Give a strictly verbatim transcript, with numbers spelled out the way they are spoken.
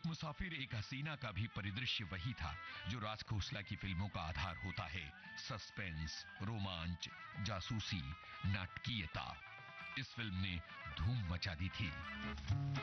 मुसाफिर एक हसीना का भी परिदृश्य वही था जो राज खोसला की फिल्मों का आधार होता है। सस्पेंस, रोमांच, जासूसी, नाटकीयता। इस फिल्म ने धूम मचा दी थी।